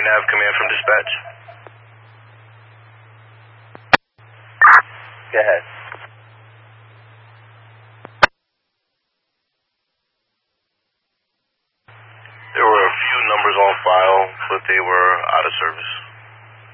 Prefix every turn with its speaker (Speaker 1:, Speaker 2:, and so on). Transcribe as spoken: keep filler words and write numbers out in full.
Speaker 1: Nav command from dispatch. Go ahead. There were a few numbers on file, but they were out of service.